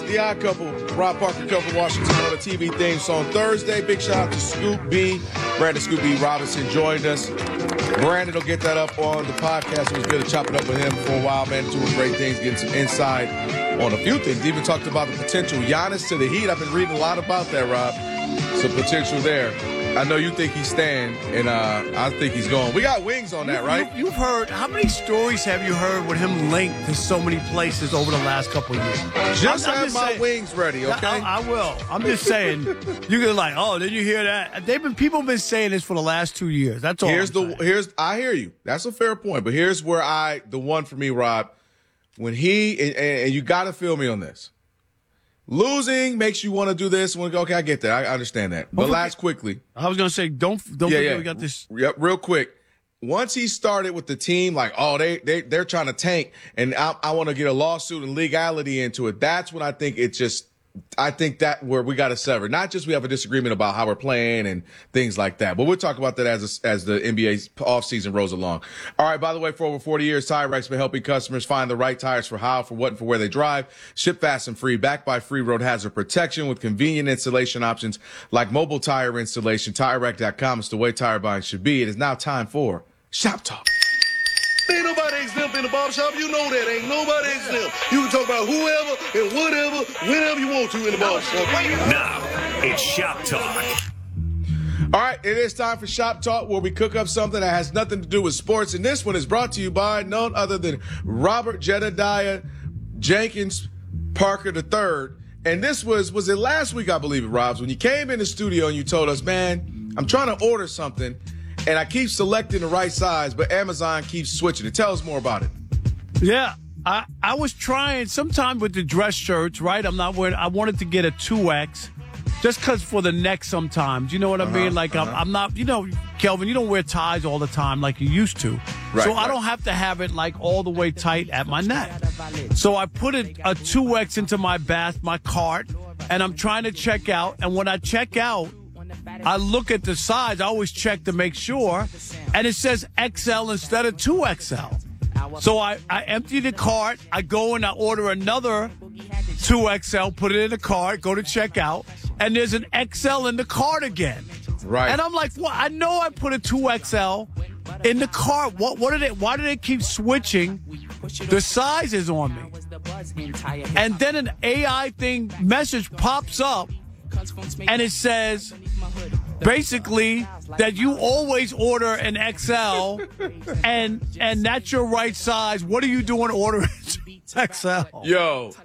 The Odd Couple, Rob Parker, Kelvin Washington on the TV theme song Thursday. Big shout out to Scoop B. Brandon Scoop B. Robinson joined us. Brandon will get that up on the podcast. It was good to chop it up with him for a while, man. Doing great things, getting some insight on a few things. Even talked about the potential Giannis to the Heat. I've been reading a lot about that, Rob. Some potential there. I know you think he's staying, and I think he's going. We got wings on that, right? You've heard, how many stories have you heard with him linked to so many places over the last couple of years? Just have my wings ready, okay? I will. I'm just saying, you can like, oh, did you hear that? People have been saying this for the last 2 years. That's all. I hear you. That's a fair point, but here's where the one for me, Rob, when and you got to feel me on this. Losing makes you want to do this. Okay, I get that. I understand that. But last quickly. I was going to say, don't forget we got this. Yep, real quick. Once he started with the team, like, oh, they're trying to tank, and I want to get a lawsuit and legality into it. That's when I think I think that where we got to sever. Not just we have a disagreement about how we're playing and things like that, but we'll talk about that as the NBA offseason rolls along. All right, by the way, for over 40 years, Tire Rack's been helping customers find the right tires for how, for what, and for where they drive. Ship fast and free, backed by free road hazard protection with convenient installation options like mobile tire installation. TireRack.com is the way tire buying should be. It is now time for Shop Talk. Ain't nobody exempt in the barbershop. You know that. Ain't nobody exempt. You can talk about whoever and whatever, whenever you want to in the barbershop. Now, it's Shop Talk. All right, it is time for Shop Talk, where we cook up something that has nothing to do with sports. And this one is brought to you by none other than Robert Jedediah Jenkins Parker III. And this was it last week, I believe it, Robs, when you came in the studio and you told us, man, I'm trying to order something. And I keep selecting the right size, but Amazon keeps switching it. Tell us more about it. Yeah, I was trying sometime with the dress shirts, right? I wanted to get a 2X just because for the neck sometimes. You know what I mean? Like, I'm not, Kelvin, you don't wear ties all the time like you used to. Right, so I don't have to have it like all the way tight at my neck. So I put a 2X into my cart, and I'm trying to check out. And when I check out, I look at the size. I always check to make sure. And it says XL instead of 2XL. So I empty the cart. I go and I order another 2XL, put it in the cart, go to checkout, and there's an XL in the cart again. Right. And I'm like, well, I know I put a 2XL in the cart. Why do they keep switching the sizes on me? And then an AI message pops up, and it says basically that you always order an XL and that's your right size. What are you doing ordering XL? Yo,